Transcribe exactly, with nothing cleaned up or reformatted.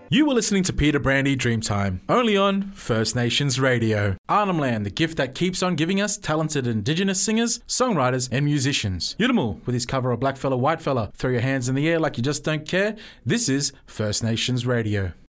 You were listening to Peter Brandy Dreamtime, only on First Nations Radio. Arnhem Land, the gift that keeps on giving us talented Indigenous singers, songwriters and musicians. Yudamal, with his cover of Black Fella, White Fella, Throw Your Hands in the Air Like You Just Don't Care. This is First Nations Radio.